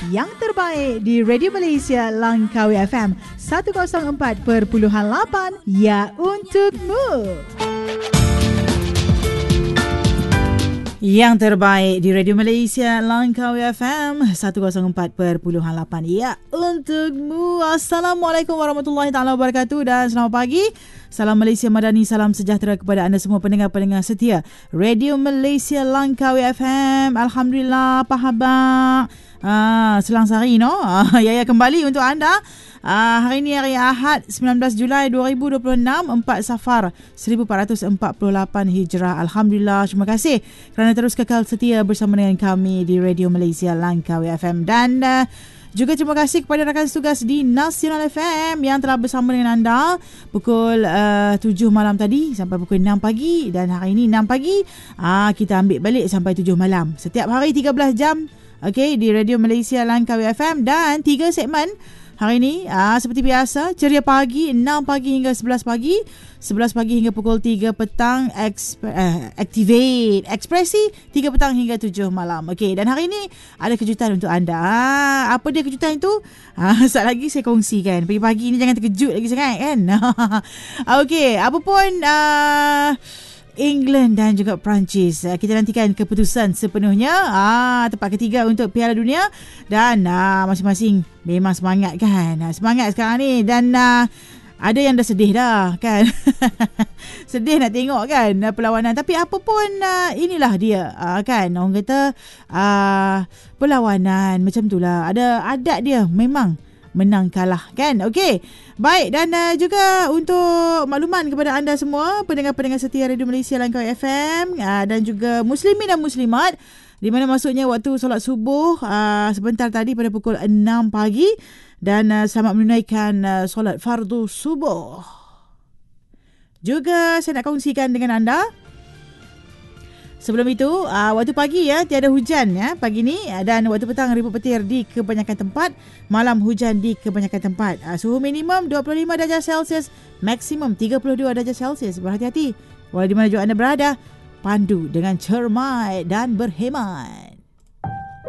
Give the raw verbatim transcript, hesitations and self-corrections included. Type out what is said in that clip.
yang terbaik di Radio Malaysia Langkawi F M seratus empat perpuluhan lapan, ya untukmu. Yang terbaik di Radio Malaysia Langkawi F M seratus empat perpuluhan lapan, ya untukmu. Assalamualaikum warahmatullahi taala wabarakatuh dan selamat pagi. Salam Malaysia Madani, salam sejahtera kepada anda semua pendengar-pendengar setia Radio Malaysia Langkawi F M. Alhamdulillah, apa khabar? Ah, selang sehari no. Ah, ya ya kembali untuk anda. Ah, hari ini hari Ahad sembilan belas Julai dua ribu dua puluh enam, empat Safar seribu empat ratus empat puluh lapan Hijrah. Alhamdulillah, terima kasih kerana terus kekal setia bersama dengan kami di Radio Malaysia Langkawi F M. Dan uh, juga terima kasih kepada rakan tugas di Nasional F M yang telah bersama dengan anda pukul uh, tujuh malam tadi sampai pukul enam pagi, dan hari ini enam pagi uh, kita ambil balik sampai tujuh malam. Setiap hari tiga belas jam, okey, di Radio Malaysia Langkawi F M, dan tiga segmen hari ini aa, seperti biasa, ceria pagi enam pagi hingga sebelas pagi, sebelas pagi hingga pukul tiga petang, exp- uh, activate ekspresi tiga petang hingga tujuh malam. Okey, dan hari ini ada kejutan untuk anda. Aa, apa dia kejutan itu? Ah, sekejap lagi saya kongsikan. Pagi-pagi ni jangan terkejut lagi sangat kan. Okey, apa pun uh, England dan juga Perancis, kita nantikan keputusan sepenuhnya ah, tempat ketiga untuk Piala Dunia, dan ah, masing-masing memang semangat kan, semangat sekarang ni, dan ah, ada yang dah sedih dah kan. Sedih nak tengok kan perlawanan, tapi apa pun ah, inilah dia ah, kan, orang kata ah, perlawanan macam tu lah, ada adat dia, memang menang kalah kan. Okey, baik, dan uh, juga untuk makluman kepada anda semua pendengar-pendengar setia Radio Malaysia Langkawi F M uh, dan juga muslimin dan muslimat, di mana maksudnya waktu solat subuh uh, sebentar tadi pada pukul enam pagi, dan uh, selamat menunaikan uh, solat fardu subuh. Juga saya nak kongsikan dengan anda, sebelum itu, uh, waktu pagi ya tiada hujan ya pagi ni, dan waktu petang ribut petir di kebanyakan tempat, malam hujan di kebanyakan tempat. Uh, suhu minimum dua puluh lima darjah Celsius, maksimum tiga puluh dua darjah Celsius. Berhati-hati walau di mana juga anda berada, pandu dengan cermat dan berhemat.